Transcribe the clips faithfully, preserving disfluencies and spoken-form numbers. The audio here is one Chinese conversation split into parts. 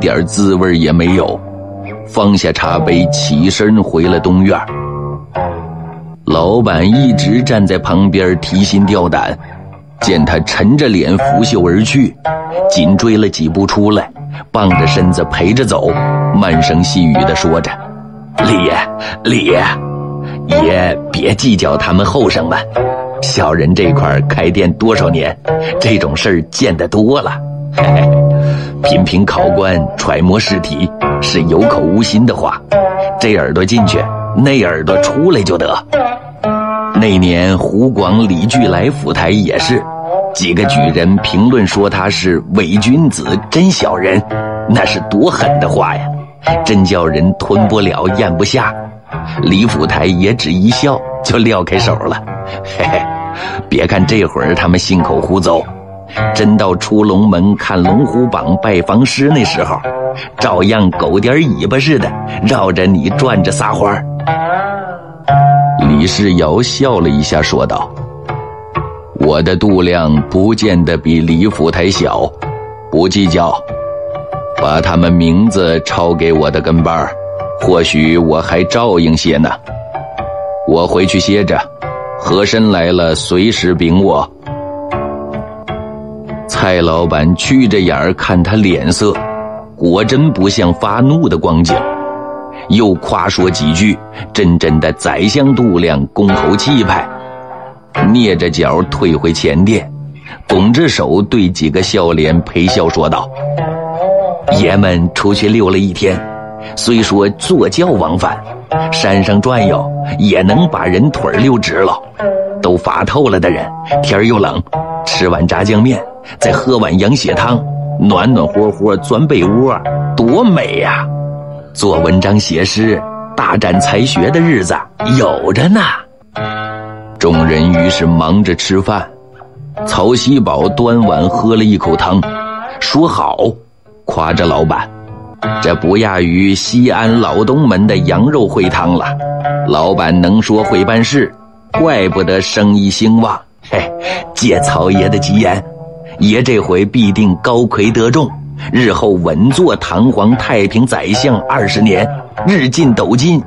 点滋味也没有，放下茶杯，起身回了东院。老板一直站在旁边提心吊胆，见他沉着脸拂袖而去，紧追了几步出来，傍着身子陪着走，慢声细语地说着：李爷，李爷，爷别计较他们后生们，小人这块开店多少年，这种事儿见得多了。嘿嘿，频频考官揣摩试题是有口无心的话，这耳朵进去，那耳朵出来就得。那年湖广李巨来府台也是，几个举人评论说他是伪君子真小人，那是多狠的话呀，真叫人吞不了咽不下。李府台也只一笑就撂开手了。嘿嘿，别看这会儿他们信口胡诌，真到出龙门看龙虎榜拜房师那时候，照样狗点尾巴似的绕着你转着撒欢。李世尧笑了一下说道：我的度量不见得比李府台小，不计较，把他们名字抄给我的跟班，或许我还照应些呢。我回去歇着，和珅来了随时禀我。蔡老板曲着眼儿看他脸色，果真不像发怒的光景，又夸说几句，真正的宰相度量，公侯气派，蹑着脚退回前殿，拱着手对几个笑脸陪笑说道：爷们出去溜了一天，虽说坐轿往返，山上转悠也能把人腿溜直了，都乏透了的人，天又冷，吃碗炸酱面，再喝碗羊血汤，暖暖和和钻被窝，多美呀！做文章写诗，大展才学的日子有着呢。众人于是忙着吃饭，曹锡宝端碗喝了一口汤，说好，夸着老板，这不亚于西安老东门的羊肉烩汤了。老板能说会办事，怪不得生意兴旺。嘿，借曹爷的吉言，爷这回必定高魁得中，日后稳坐堂皇太平宰相二十年，日进斗金。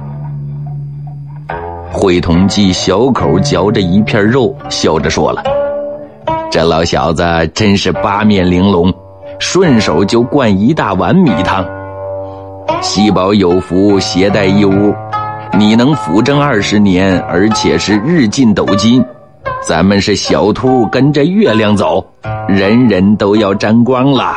会同济小口嚼着一片肉，笑着说了：这老小子真是八面玲珑，顺手就灌一大碗米汤。锡宝有福携带一屋，你能辅政二十年，而且是日进斗金，咱们是小兔跟着月亮走，人人都要沾光了。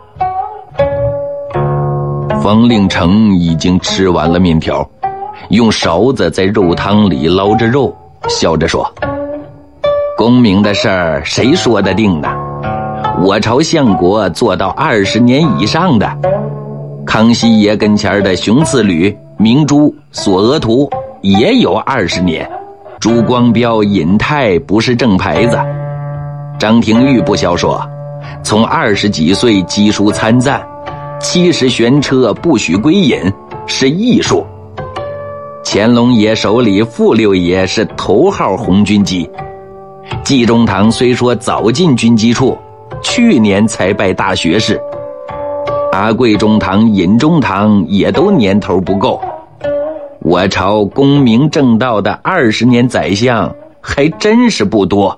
方令成已经吃完了面条，用勺子在肉汤里捞着肉，笑着说：功名的事儿谁说得定呢？我朝相国做到二十年以上的，康熙爷跟前的熊次履、明珠、索额图也有二十年，朱光标、尹泰不是正牌子。张廷玉不消说，从二十几岁积书参赞，七十悬车不许归隐，是艺术。乾隆爷手里傅六爷是头号红军机，季中堂虽说早进军机处，去年才拜大学士，阿贵中堂、尹中堂也都年头不够，我朝功名正道的二十年宰相还真是不多。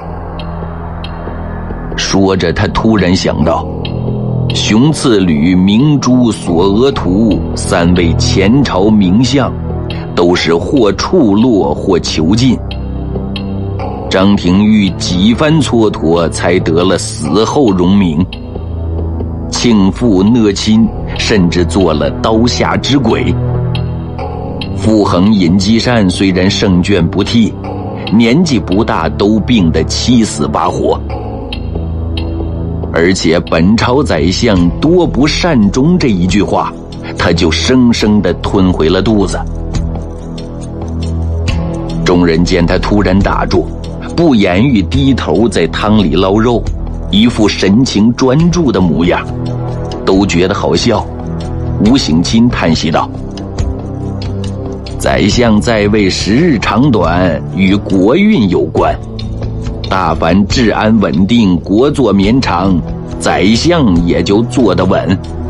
说着他突然想到，熊次履、明珠、索额图三位前朝名相，都是或处落或囚禁。张廷玉几番蹉跎才得了死后荣名，庆父讷亲甚至做了刀下之鬼。傅恒、尹继善虽然胜券不替，年纪不大都病得七死八活，而且本朝宰相多不善终这一句话，他就生生地吞回了肚子。众人见他突然打住，不言语低头在汤里捞肉，一副神情专注的模样，都觉得好笑。吴省亲叹息道：宰相在位时日长短与国运有关，大凡治安稳定，国祚绵长，宰相也就坐得稳。